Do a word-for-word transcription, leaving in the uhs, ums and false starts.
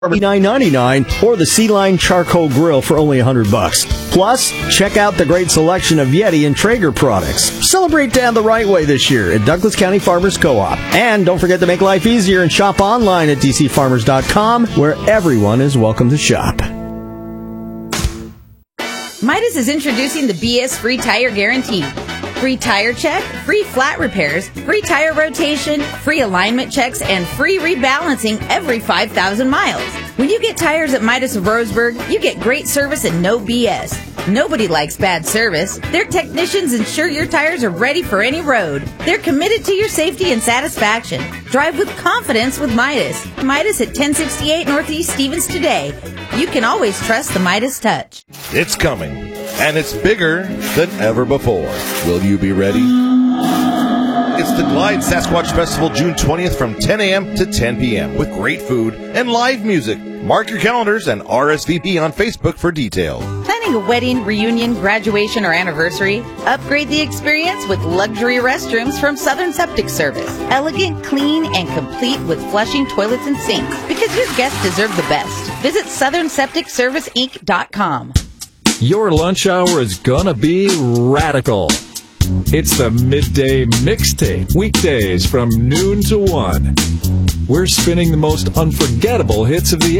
nine ninety-nine or the Sea Line Charcoal Grill for only one hundred bucks. Plus, check out the great selection of Yeti and Traeger products. Celebrate Dad the right way this year at Douglas County Farmers Co-op. And don't forget to make life easier and shop online at d c farmers dot com, where everyone is welcome to shop. Midas is introducing the B S Free Tire Guarantee. Free tire check, free flat repairs, free tire rotation, free alignment checks, and free rebalancing every five thousand miles. When you get tires at Midas of Roseburg, you get great service and no B S. Nobody likes bad service. Their technicians ensure your tires are ready for any road. They're committed to your safety and satisfaction. Drive with confidence with Midas. Midas at ten sixty-eight Northeast Stevens today. You can always trust the Midas touch. It's coming, and it's bigger than ever before. Will you be ready? It's the Glide Sasquatch Festival, June twentieth from ten a.m. to ten p.m. with great food and live music. Mark your calendars and R S V P on Facebook for details. Planning a wedding, reunion, graduation, or anniversary? Upgrade the experience with luxury restrooms from Southern Septic Service. Elegant, clean, and complete with flushing toilets and sinks. Because your guests deserve the best. Visit southern septic service inc dot com. Your lunch hour is gonna be radical. It's the Midday Mixtape, weekdays from noon to one. We're spinning the most unforgettable hits of the